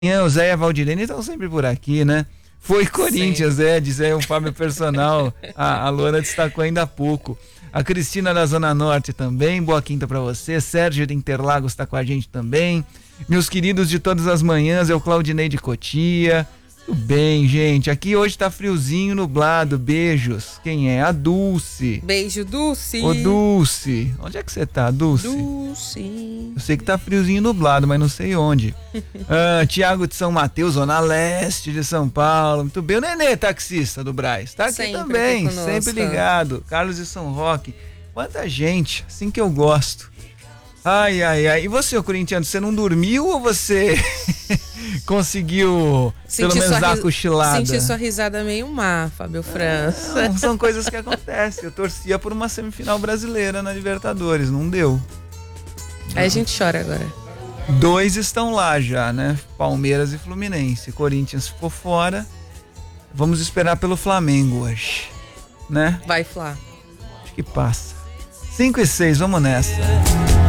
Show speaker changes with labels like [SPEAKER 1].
[SPEAKER 1] O Zé e a Valdirene estão sempre por aqui, né? Foi Corinthians, diz o Fábio Personal. A Luana destacou ainda há pouco. A Cristina da Zona Norte também, boa quinta pra você. Sérgio de Interlagos tá com a gente também. Meus queridos de todas as manhãs, é o Claudinei de Cotia. Tudo bem, gente. Aqui hoje tá friozinho, nublado. Beijos. Quem é? A Dulce.
[SPEAKER 2] Beijo, Dulce.
[SPEAKER 1] Ô, Dulce. Onde é que você tá, Dulce?
[SPEAKER 2] Dulce.
[SPEAKER 1] Eu sei que tá friozinho e nublado, mas não sei onde. Tiago de São Mateus, Zona Leste de São Paulo. Muito bem. O Nenê, taxista do Brás. Tá aqui
[SPEAKER 2] sempre
[SPEAKER 1] também,
[SPEAKER 2] aqui
[SPEAKER 1] sempre ligado. Carlos de São Roque. Quanta gente, assim que eu gosto. Ai. E você, ô corintiano, você não dormiu ou você conseguiu pelo menos dar a cochilada?
[SPEAKER 2] Senti sua risada meio má, Fábio França.
[SPEAKER 1] Não, são coisas que acontecem. Eu torcia por uma semifinal brasileira na Libertadores, não deu.
[SPEAKER 2] Aí a gente chora agora.
[SPEAKER 1] 2 estão lá já, né? Palmeiras e Fluminense. Corinthians ficou fora. Vamos esperar pelo Flamengo hoje, né?
[SPEAKER 2] Vai, Flá.
[SPEAKER 1] Acho que passa. 5 e 6, vamos nessa.